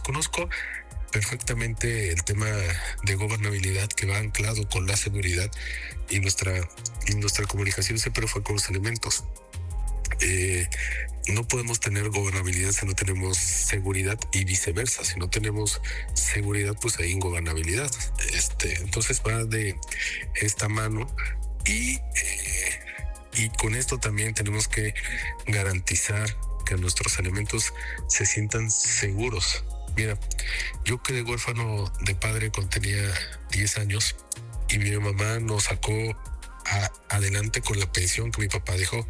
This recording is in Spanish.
desconozco perfectamente el tema de gobernabilidad que va anclado con la seguridad y nuestra comunicación siempre fue con los alimentos. No podemos tener gobernabilidad si no tenemos seguridad y viceversa. Si no tenemos seguridad, pues hay ingobernabilidad. Entonces va de esta mano y con esto también tenemos que garantizar que nuestros alimentos se sientan seguros. Mira, yo quedé huérfano de padre cuando tenía 10 años y mi mamá nos sacó adelante con la pensión que mi papá dejó.